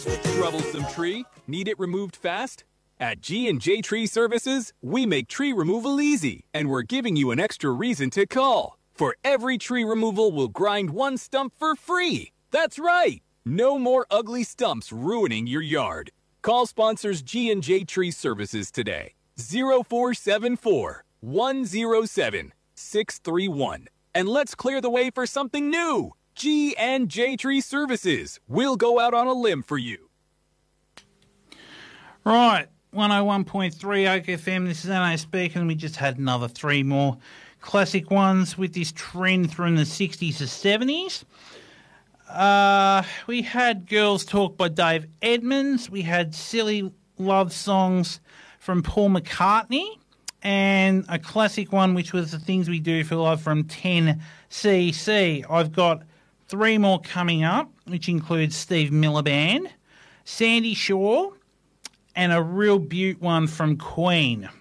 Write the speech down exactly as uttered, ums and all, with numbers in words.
Troublesome tree? Need it removed fast? At G and J Tree Services, we make tree removal easy, and we're giving you an extra reason to call. For every tree removal, we'll grind one stump for free. That's right! No more ugly stumps ruining your yard. Call sponsors G and J Tree Services today. zero four seven four, one zero seven, six three one. And let's clear the way for something new. G and J Tree Services. We'll go out on a limb for you. Right, one oh one point three Oak F M. This is N A speaking, and we just had another three more classic ones with this trend from the sixties to seventies. Uh, we had Girls Talk by Dave Edmunds. We had Silly Love Songs from Paul McCartney. And a classic one, which was The Things We Do for Love from ten C C. I've got three more coming up, which includes Steve Miller Band, Sandy Shaw, and a real beaut one from Queen.